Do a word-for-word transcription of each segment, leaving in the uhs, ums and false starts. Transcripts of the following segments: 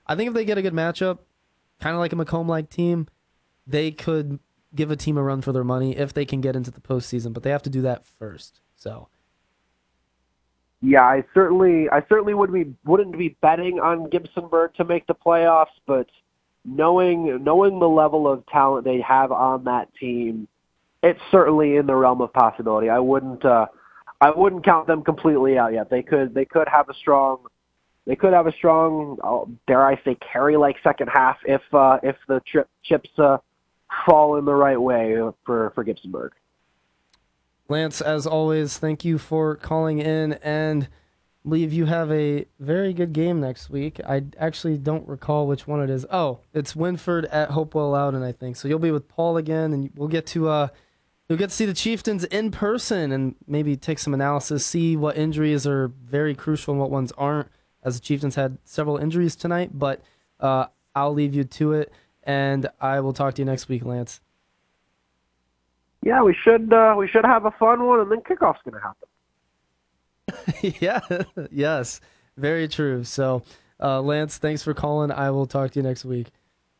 I think if they get a good matchup, kind of like a Macomb-like team, they could give a team a run for their money if they can get into the postseason, but they have to do that first. So, Yeah, I certainly, I certainly would be wouldn't be betting on Gibsonburg to make the playoffs, but knowing knowing the level of talent they have on that team, it's certainly in the realm of possibility. I wouldn't, uh, I wouldn't count them completely out yet. They could, they could have a strong, they could have a strong, uh, dare I say, carry-like second half if uh, if the trip, chips uh, fall in the right way for for Gibsonburg. Lance, as always, thank you for calling in, and believe you have a very good game next week. I actually don't recall which one it is. Oh, it's Winford at Hopewell Loudon, I think. So you'll be with Paul again, and we'll get to uh, you'll get to see the Chieftains in person and maybe take some analysis, see what injuries are very crucial and what ones aren't, as the Chieftains had several injuries tonight. But uh, I'll leave you to it, and I will talk to you next week, Lance. Yeah, we should uh, we should have a fun one, and then kickoff's going to happen. yeah, yes, very true. So, uh, Lance, thanks for calling. I will talk to you next week.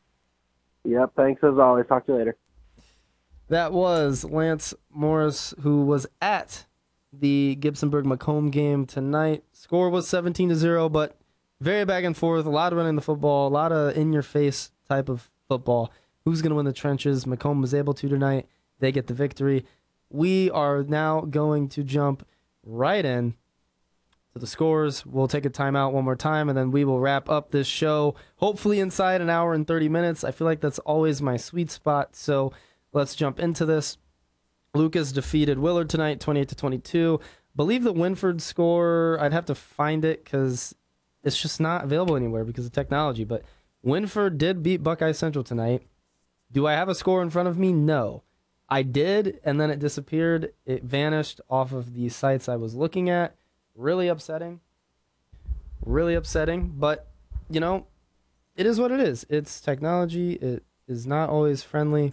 Yep, thanks as always. Talk to you later. That was Lance Morris, who was at the Gibsonburg-Macomb game tonight. Score was seventeen to zero, but very back and forth, a lot of running the football, a lot of in-your-face type of football. Who's going to win the trenches? Macomb was able to tonight. They get the victory. We are now going to jump right in to the scores. We'll take a timeout one more time, and then we will wrap up this show, hopefully inside an hour and thirty minutes. I feel like that's always my sweet spot, so let's jump into this. Lucas defeated Willard tonight, twenty-eight to twenty-two. Believe the Winford score, I'd have to find it because it's just not available anywhere because of technology, but Winford did beat Buckeye Central tonight. Do I have a score in front of me? No. I did, and then it disappeared. It vanished off of the sites I was looking at. Really upsetting. Really upsetting. But, you know, it is what it is. It's technology. It is not always friendly.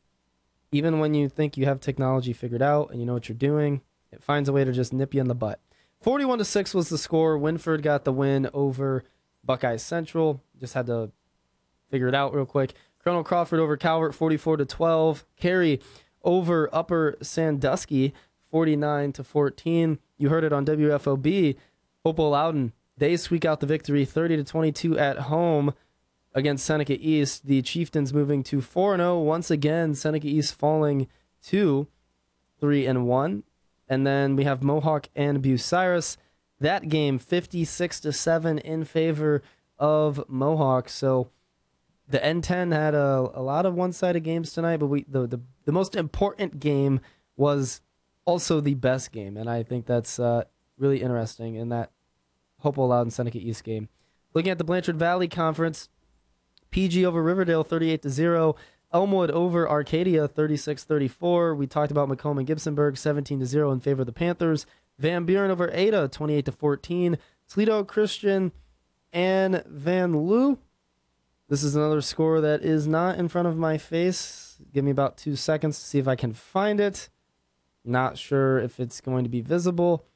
Even when you think you have technology figured out and you know what you're doing, it finds a way to just nip you in the butt. forty-one to six was the score. Winford got the win over Buckeye Central. Just had to figure it out real quick. Colonel Crawford over Calvert, forty-four to twelve. Carey over Upper Sandusky, forty-nine to fourteen. You heard it on W F O B. Hopewell Loudon, they squeak out the victory, thirty to twenty-two at home against Seneca East. The Chieftains moving to four and oh. Once again, Seneca East falling to three and one. And then we have Mohawk and Bucyrus. That game, fifty-six to seven in favor of Mohawk. So the N ten had a, a lot of one-sided games tonight, but we the, the, the most important game was also the best game, and I think that's uh, really interesting in that Hopewell Loudon Seneca East game. Looking at the Blanchard Valley Conference, P G over Riverdale, thirty-eight to zero. Elmwood over Arcadia, thirty-six thirty-four. We talked about Macomb and Gibsonburg, seventeen to zero in favor of the Panthers. Van Buren over Ada, twenty-eight to fourteen. Toledo Christian and Van Loo. This is another score that is not in front of my face. Give me about two seconds to see if I can find it. Not sure if it's going to be visible.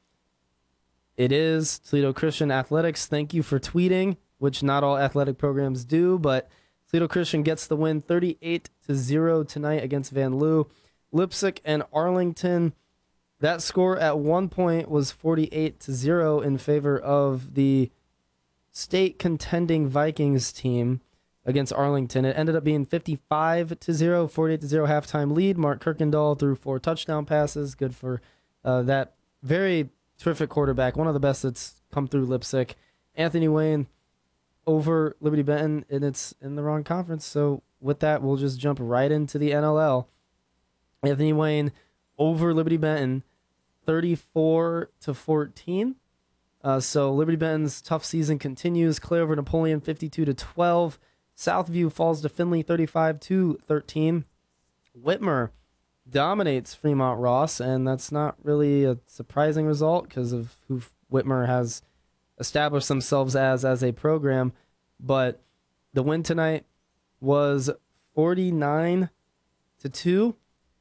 It is Toledo Christian Athletics. Thank you for tweeting, which not all athletic programs do, but Toledo Christian gets the win thirty-eight to zero tonight against Van Loo. Lipsick and Arlington, that score at one point was forty-eight to zero in favor of the state contending Vikings team against Arlington. It ended up being fifty-five to zero, forty-eight to zero halftime lead. Mark Kirkendall threw four touchdown passes. Good for uh, that very terrific quarterback, one of the best that's come through Lipsick. Anthony Wayne over Liberty Benton, and it's in the wrong conference. So with that, we'll just jump right into the N L L. Anthony Wayne over Liberty Benton, thirty-four to fourteen. Uh, so Liberty Benton's tough season continues. Clay over Napoleon, fifty-two to twelve. Southview falls to Findlay, thirty-five to thirteen. Whitmer dominates Fremont Ross, and that's not really a surprising result because of who Whitmer has established themselves as as a program. But the win tonight was forty-nine to two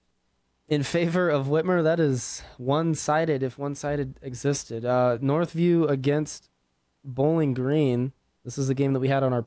in favor of Whitmer. That is one-sided, if one-sided existed. Uh, Northview against Bowling Green. This is the game that we had on our